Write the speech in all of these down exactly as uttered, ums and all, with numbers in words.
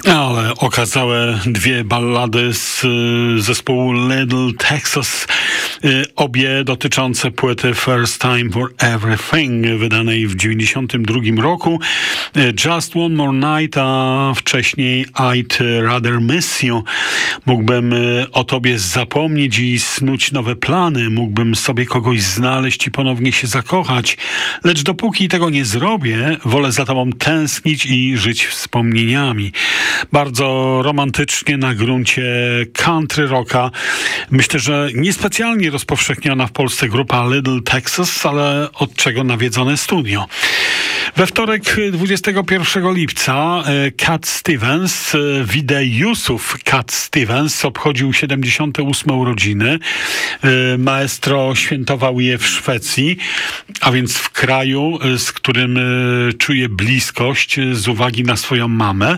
Ale okazałe dwie ballady z y, zespołu Little Texas, y, obie dotyczące płyty First Time for Everything, wydanej w dziewięćdziesiątym drugim roku. Y, Just One More Night, a wcześniej I'd Rather Miss You. Mógłbym y, o tobie zapomnieć i snuć nowe plany. Mógłbym sobie kogoś znaleźć i ponownie się zakochać. Lecz dopóki tego nie zrobię, wolę za tobą tęsknić i żyć wspomnieniami. Bardzo romantycznie na gruncie country rocka. Myślę, że niespecjalnie rozpowszechniona w Polsce grupa Little Texas, ale od czego nawiedzone studio. We wtorek dwudziestego pierwszego lipca Cat Stevens, Wide Yusuf Cat Stevens, obchodził siedemdziesiąte ósme urodziny. Maestro świętował je w Szwecji, a więc w kraju, z którym czuje bliskość z uwagi na swoją mamę.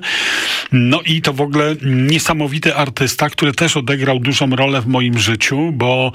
No i to w ogóle niesamowity artysta, który też odegrał dużą rolę w moim życiu, bo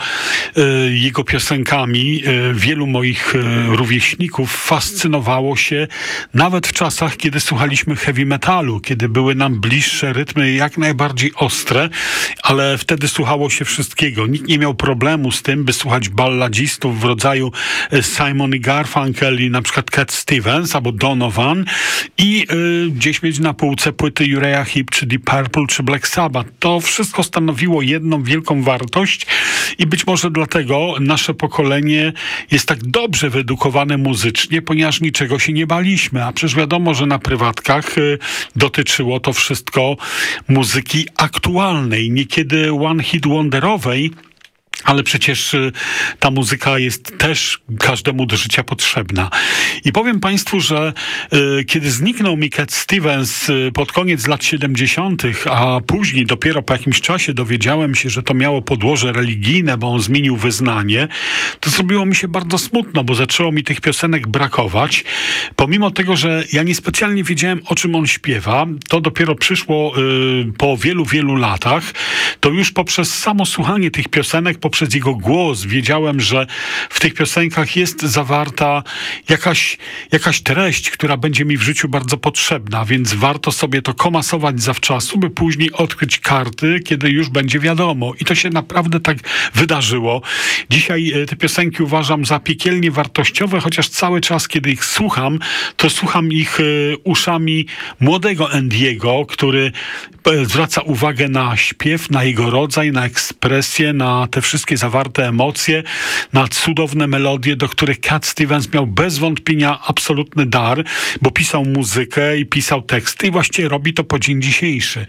y, jego piosenkami y, wielu moich y, rówieśników fascynowało się nawet w czasach, kiedy słuchaliśmy heavy metalu, kiedy były nam bliższe rytmy jak najbardziej ostre, ale wtedy słuchało się wszystkiego. Nikt nie miał problemu z tym, by słuchać balladzistów w rodzaju Simon i Garfunkel i na przykład Cat Stevens albo Donovan i y, gdzieś mieć na półce płyty Uriah Heep, czy Deep Purple, czy Black Sabbath. To wszystko stanowiło jedną wielką wartość i być może dlatego nasze pokolenie jest tak dobrze wyedukowane muzycznie, ponieważ niczego się nie baliśmy. A przecież wiadomo, że na prywatkach y, dotyczyło to wszystko muzyki aktualnej, niekiedy one hit wonderowej, ale przecież y, ta muzyka jest też każdemu do życia potrzebna. I powiem państwu, że y, kiedy zniknął mi Cat Stevens y, pod koniec lat siedemdziesiątych, a później dopiero po jakimś czasie dowiedziałem się, że to miało podłoże religijne, bo on zmienił wyznanie, to zrobiło mi się bardzo smutno, bo zaczęło mi tych piosenek brakować. Pomimo tego, że ja niespecjalnie wiedziałem, o czym on śpiewa, to dopiero przyszło y, po wielu, wielu latach, to już poprzez samo słuchanie tych piosenek, poprzez jego głos wiedziałem, że w tych piosenkach jest zawarta jakaś, jakaś treść, która będzie mi w życiu bardzo potrzebna, więc warto sobie to komasować zawczasu, by później odkryć karty, kiedy już będzie wiadomo. I to się naprawdę tak wydarzyło. Dzisiaj te piosenki uważam za piekielnie wartościowe, chociaż cały czas, kiedy ich słucham, to słucham ich uszami młodego Andy'ego, który zwraca uwagę na śpiew, na jego rodzaj, na ekspresję, na te wszystkie zawarte emocje, na cudowne melodie, do których Cat Stevens miał bez wątpienia absolutny dar, bo pisał muzykę i pisał teksty i właściwie robi to po dzień dzisiejszy.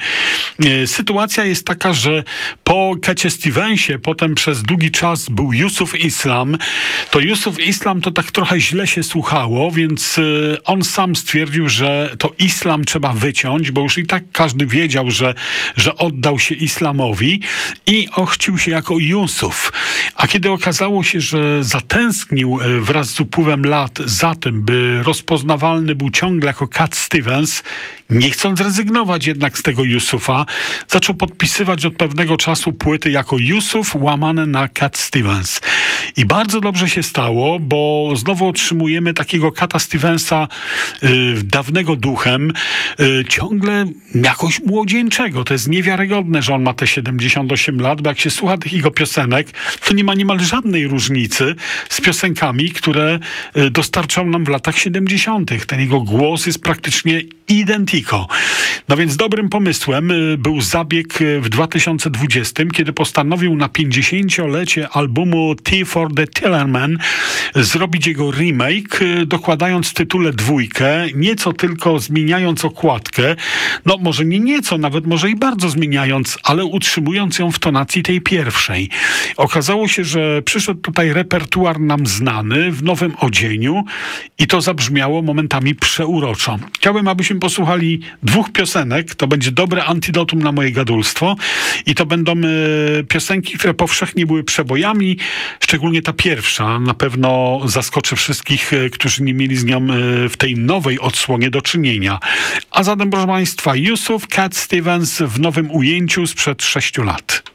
Sytuacja jest taka, że po Cacie Stevensie potem przez długi czas był Yusuf Islam. To Yusuf Islam to tak trochę źle się słuchało, więc on sam stwierdził, że to islam trzeba wyciąć, bo już i tak każdy wiedział, że, że oddał się islamowi i ochcił się jako Yusuf. A kiedy okazało się, że zatęsknił wraz z upływem lat za tym, by rozpoznawalny był ciągle jako Cat Stevens, nie chcąc rezygnować jednak z tego Yusufa, zaczął podpisywać od pewnego czasu płyty jako Yusuf łamane na Cat Stevens. I bardzo dobrze się stało, bo znowu otrzymujemy takiego Cata Stevensa y, dawnego duchem, y, ciągle jakoś młodzieńczego. To jest niewiarygodne, że on ma te siedemdziesiąt osiem lat, bo jak się słucha tych jego piosenek, to nie ma niemal żadnej różnicy z piosenkami, które y, dostarczał nam w latach siedemdziesiątych. Ten jego głos jest praktycznie identico. No więc dobrym pomysłem y, był zabieg w dwa tysiące dwudziestym, kiedy postanowił na pięćdziesięciolecie albumu T for the Tillerman zrobić jego remake, y, dokładając w tytule dwójkę, nieco tylko zmieniając okładkę, no może nie nieco, nawet może i bardzo zmieniając, ale utrzymując ją w tonacji tej pierwszej. Okazało się, że przyszedł tutaj repertuar nam znany, w nowym odzieniu i to zabrzmiało momentami przeuroczo. Chciałbym, abyśmy posłuchali dwóch piosenek, to będzie dobre antidotum na moje gadulstwo i to będą y, piosenki, które powszechnie były przebojami, szczególnie ta pierwsza na pewno zaskoczy wszystkich, y, którzy nie mieli z nią y, w tej nowej odsłonie do czynienia. A zatem, proszę państwa, Yusuf Cat Stevens w nowym ujęciu sprzed sześciu lat.